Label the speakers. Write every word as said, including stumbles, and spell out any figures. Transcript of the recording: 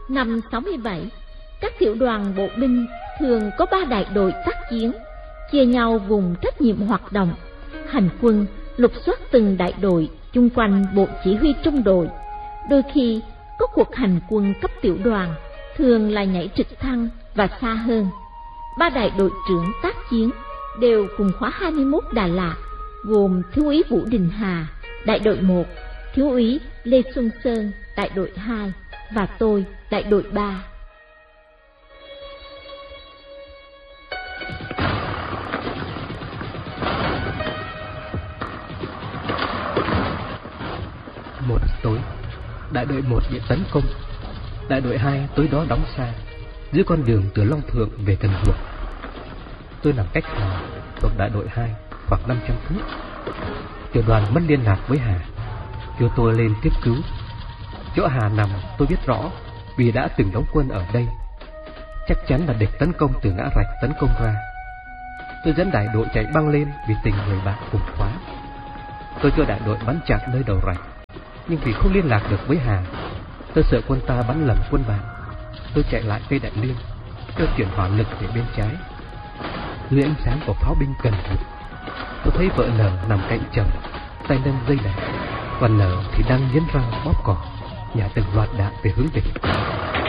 Speaker 1: Năm sáu mươi bảy, các tiểu đoàn bộ binh thường có ba đại đội tác chiến, chia nhau vùng trách nhiệm hoạt động. Hành quân lục soát từng đại đội chung quanh bộ chỉ huy trung đội. Đôi khi có cuộc hành quân cấp tiểu đoàn, thường là nhảy trực thăng và xa hơn. Ba đại đội trưởng tác chiến đều cùng khóa hai mươi mốt Đà Lạt, gồm thiếu úy Vũ Đình Hà, đại đội một, thiếu úy Lê Xuân Sơn, đại đội hai và tôi, đại đội ba.
Speaker 2: Một tối, đại đội một bị tấn công. Đại đội hai tối đó đóng xa dưới con đường từ Long Thượng về Cần Duộc. Tôi nằm cách Hà thuộc đại đội hai khoảng năm trăm thước. Tiểu đoàn mất liên lạc với Hà, kêu tôi lên tiếp cứu. Chỗ Hà nằm tôi biết rõ vì đã từng đóng quân ở đây. Chắc chắn là địch tấn công từ ngã rạch tấn công ra. Tôi dẫn đại đội chạy băng lên vì tình người bạn cùng khóa. Tôi cho đại đội bắn chặn nơi đầu rạch, nhưng vì không liên lạc được với Hà, tôi sợ quân ta bắn lầm quân bạn. Tôi chạy lại cây Đại Liên, tôi chuyển hỏa lực về bên trái. Dưới ánh sáng của pháo binh Cần Duộc, tôi thấy vợ Nở nằm cạnh chồng, tay nâng dây đạn, còn Nở thì đang nghiến răng bóp cỏ, nhả từng loạt đạn về hướng địch.